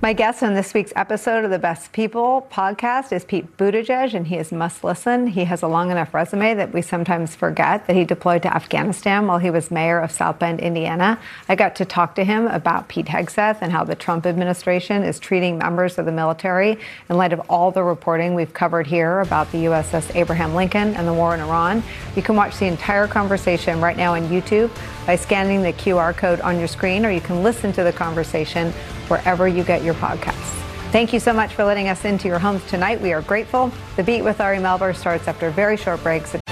My guest on this week's episode of the Best People podcast is Pete Buttigieg, and he is must listen. He has a long enough resume that we sometimes forget that he deployed to Afghanistan while he was mayor of South Bend, Indiana. I got to talk to him about Pete Hegseth and how the Trump administration is treating members of the military in light of all the reporting we've covered here about the USS Abraham Lincoln and the war in Iran. You can watch the entire conversation right now on YouTube by scanning the QR code on your screen, or you can listen to the conversation wherever you get your podcasts. Thank you so much for letting us into your homes tonight. We are grateful. The Beat with Ari Melber starts after a very short break. So